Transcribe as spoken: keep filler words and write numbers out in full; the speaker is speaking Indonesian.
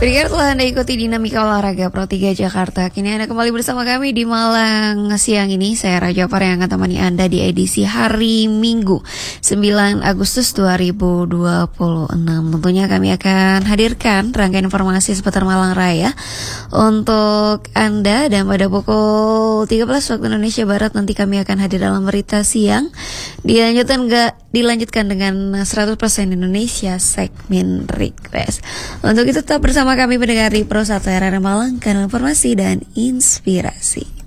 Berikan telah Anda ikuti dinamika olahraga Pro tiga Jakarta. Kini Anda kembali bersama kami di Malang siang ini. Saya Raja Par yang akan temani Anda di edisi hari Minggu sembilan Agustus dua ribu dua puluh enam. Tentunya kami akan hadirkan rangkaian informasi seputar Malang Raya untuk Anda. Dan pada pukul tiga belas waktu Indonesia Barat nanti kami akan hadir dalam berita siang. Dilanjutkan enggak dilanjutkan dengan seratus persen Indonesia segmen request. Untuk itu tetap bersama kami mendengar di Pro satu R R Malang, kanal informasi dan inspirasi.